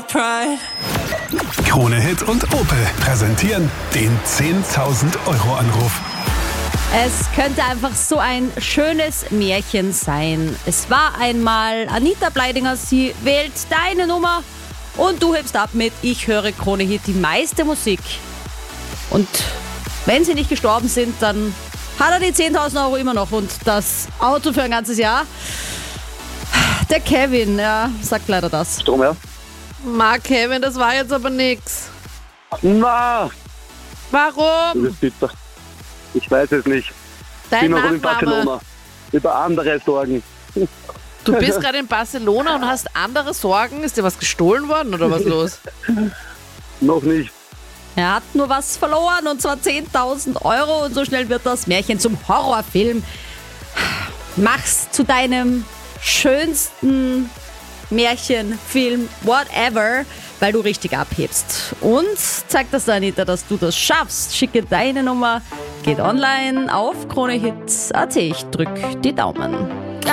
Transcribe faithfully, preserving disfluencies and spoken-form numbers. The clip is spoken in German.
pride. Krone Hit und Opel präsentieren den zehntausend Euro Anruf. Es könnte einfach so ein schönes Märchen sein. Es war einmal Anita Bleidinger, sie wählt deine Nummer und du hebst ab mit Ich höre Krone Hit, die meiste Musik. Und wenn sie nicht gestorben sind, dann hat er die zehntausend Euro immer noch und das Auto für ein ganzes Jahr. Der Kevin, ja, sagt leider das. Strom, ja? Mark, Kevin, das war jetzt aber nix. Na, Warum? das ist bitter. Ich weiß es nicht. Ich Dein bin noch in Nachname. Barcelona. Über andere Sorgen. Du bist gerade in Barcelona und hast andere Sorgen. Ist dir was gestohlen worden oder was los? Noch nicht. Er hat nur was verloren und zwar zehntausend Euro und so schnell wird das Märchen zum Horrorfilm. Mach's zu deinem schönsten Märchenfilm, whatever, weil du richtig abhebst. Und zeig das Anita, dass du das schaffst. Schicke deine Nummer, geht online auf kronehit punkt at. Ich drück die Daumen.